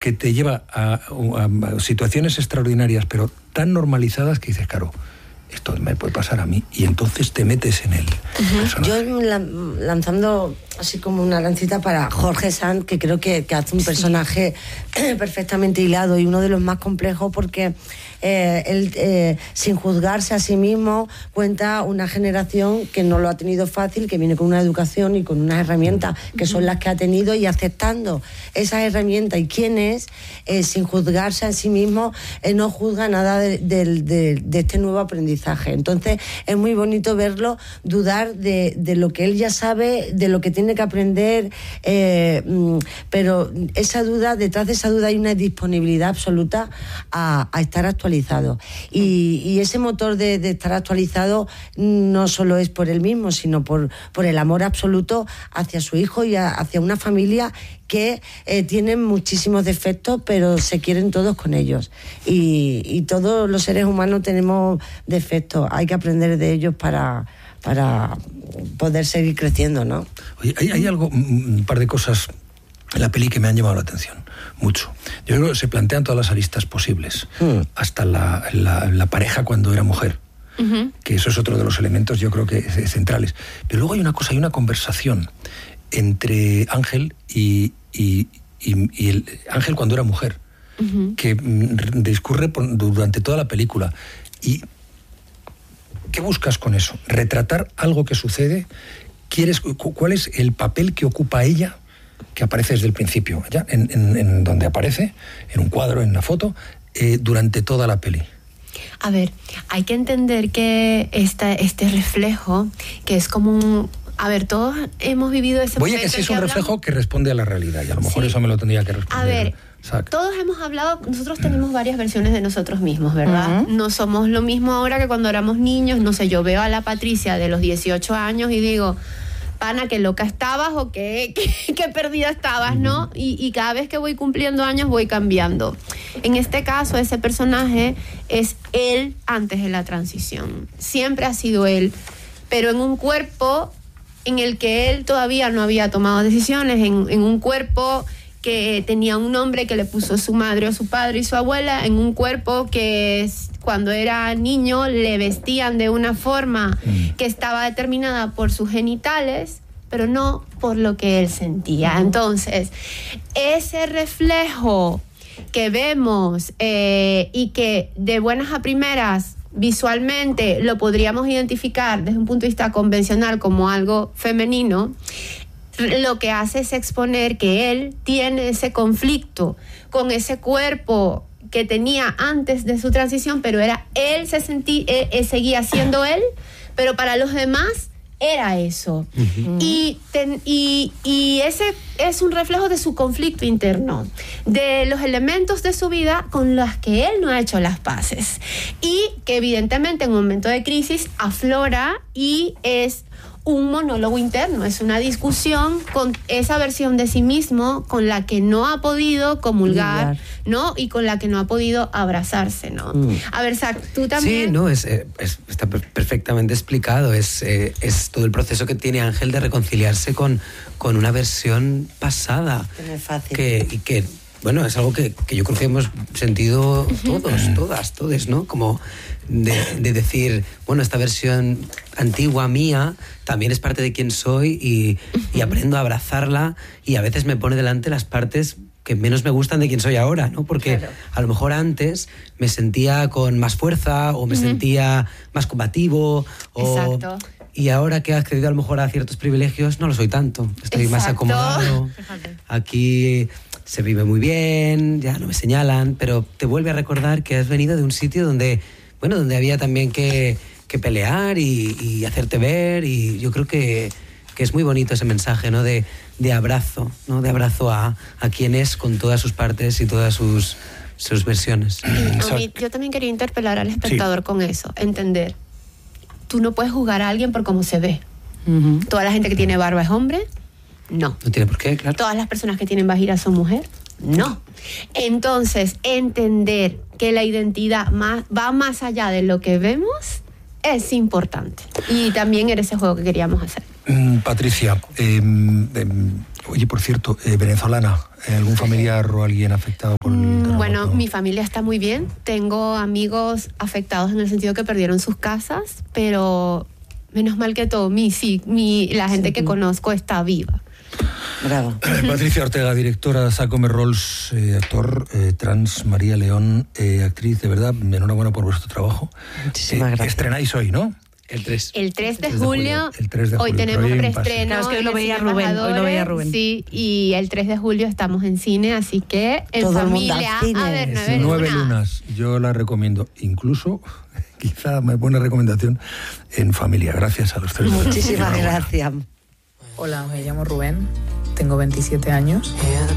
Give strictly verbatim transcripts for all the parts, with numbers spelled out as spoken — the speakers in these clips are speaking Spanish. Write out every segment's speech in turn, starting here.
que te lleva a, a, a situaciones extraordinarias, pero tan normalizadas que dices, claro, esto me puede pasar a mí, y entonces te metes en el uh-huh. personaje. Yo la, lanzando así como una lancita para Jorge Sanz, que creo que, que hace un personaje sí. perfectamente hilado y uno de los más complejos, porque eh, él, eh, sin juzgarse a sí mismo, cuenta una generación que no lo ha tenido fácil, que viene con una educación y con unas herramientas que son las que ha tenido, y aceptando esas herramientas y quién es, eh, sin juzgarse a sí mismo, eh, no juzga nada de, de, de, de este nuevo aprendizaje. Entonces es muy bonito verlo dudar de, de lo que él ya sabe, de lo que tiene que aprender, eh, pero esa duda, detrás de esa duda hay una disponibilidad absoluta a, a estar actualizado. Y, y ese motor de, de estar actualizado no solo es por él mismo, sino por, por el amor absoluto hacia su hijo y a, hacia una familia que eh, tienen muchísimos defectos, pero se quieren todos con ellos. Y, y todos los seres humanos tenemos defectos, hay que aprender de ellos para, para poder seguir creciendo, ¿no? Oye, hay, hay algo, un par de cosas en la peli que me han llamado la atención, mucho. Yo creo que se plantean todas las aristas posibles, mm. hasta la, la, la pareja cuando era mujer, uh-huh. que eso es otro de los elementos, yo creo que centrales. Pero luego hay una cosa, hay una conversación entre Ángel y, y, y, y el Ángel cuando era mujer, uh-huh. que discurre por, durante toda la película. ¿Y qué buscas con eso? ¿Retratar algo que sucede? ¿Quieres, cuál es el papel que ocupa ella, que aparece desde el principio, ya en, en, en donde aparece, en un cuadro, en una foto, eh, durante toda la peli? A ver, hay que entender que esta, este reflejo, que es como un... A ver, todos hemos vivido ese Voy a que sí es un hablamos... reflejo que responde a la realidad, y a lo mejor sí. eso me lo tendría que responder. A ver, Exacto. Todos hemos hablado, nosotros tenemos varias versiones de nosotros mismos, ¿verdad? Uh-huh. No somos lo mismo ahora que cuando éramos niños. No sé, yo veo a la Patricia de los dieciocho años y digo... Pana, qué loca estabas o qué, qué, qué perdida estabas, ¿no? Y, y cada vez que voy cumpliendo años voy cambiando. En este caso, ese personaje es él antes de la transición. Siempre ha sido él, pero en un cuerpo en el que él todavía no había tomado decisiones, en, en un cuerpo que tenía un nombre que le puso su madre o su padre y su abuela, en un cuerpo que cuando era niño le vestían de una forma que estaba determinada por sus genitales, pero no por lo que él sentía. Entonces, ese reflejo que vemos eh, y que de buenas a primeras visualmente lo podríamos identificar desde un punto de vista convencional como algo femenino, lo que hace es exponer que él tiene ese conflicto con ese cuerpo que tenía antes de su transición, pero era él, se sentía, él, él seguía siendo él, pero para los demás era eso. Uh-huh. Y, ten, y, y ese es un reflejo de su conflicto interno, de los elementos de su vida con los que él no ha hecho las paces, y que evidentemente en un momento de crisis aflora y es un monólogo interno, es una discusión con esa versión de sí mismo con la que no ha podido comulgar, ¿no? Y con la que no ha podido abrazarse, ¿no? Mm. A ver, Zach, tú también... Sí, no, es, es, está perfectamente explicado. Es, eh, es todo el proceso que tiene Ángel de reconciliarse con, con una versión pasada. Que no es fácil. Que, y que, bueno, es algo que, que yo creo que hemos sentido todos, todas, todos, ¿no? Como de, de decir, bueno, esta versión antigua mía también es parte de quién soy y, y aprendo a abrazarla, y a veces me pone delante las partes que menos me gustan de quién soy ahora, ¿no? Porque claro, a lo mejor antes me sentía con más fuerza o me uh-huh. sentía más combativo o... Exacto. Y ahora que he accedido a lo mejor a ciertos privilegios, no lo soy tanto. Estoy Exacto. más acomodado. Fíjate. Aquí se vive muy bien, ya no me señalan, pero te vuelve a recordar que has venido de un sitio donde, bueno, donde había también que, que pelear y, y hacerte ver, y yo creo que, que es muy bonito ese mensaje, ¿no? De, de abrazo, ¿no? De abrazo a, a quien es con todas sus partes y todas sus, sus versiones. Y, mí, yo también quería interpelar al espectador sí. con eso, entender. Tú no puedes juzgar a alguien por cómo se ve. Uh-huh. ¿Toda la gente que tiene barba es hombre? No. No tiene por qué, claro. ¿Todas las personas que tienen vagina son mujer? No. Entonces, entender que la identidad más, va más allá de lo que vemos es importante. Y también era ese juego que queríamos hacer. Mm, Patricia, eh, eh, oye, por cierto, eh, venezolana, ¿Algún familiar o alguien afectado por el terremoto? Bueno, mi familia está muy bien. Tengo amigos afectados en el sentido que perdieron sus casas, pero menos mal que todo, mi, sí, mi, la gente sí, que conozco está viva. Bravo. Patricia Ortega, directora de Sacome Rolls, eh, actor eh, trans, María León, eh, actriz, de verdad, enhorabuena por vuestro trabajo. Muchísimas eh, gracias. Estrenáis hoy, ¿no? El tres. El tres de julio. El tres de julio. Hoy tenemos preestreno. Claro, es que hoy lo veía Rubén, hoy lo veía Rubén. Sí, y el tres de julio estamos en cine, así que en Todo familia, a ver, nueve, nueve lunas. lunas. Yo la recomiendo, incluso, quizá me buena recomendación, en familia. Gracias a los tres. Muchísimas gracias. Hola, me llamo Rubén, tengo veintisiete años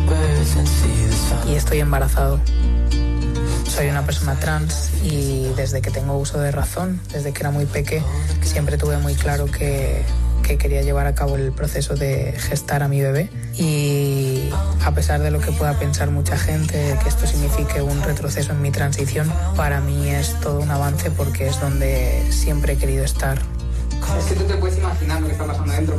y estoy embarazado. Soy una persona trans y desde que tengo uso de razón, desde que era muy peque, siempre tuve muy claro que, que quería llevar a cabo el proceso de gestar a mi bebé. Y a pesar de lo que pueda pensar mucha gente, que esto signifique un retroceso en mi transición, para mí es todo un avance porque es donde siempre he querido estar. Es que tú te puedes imaginar lo que está pasando dentro.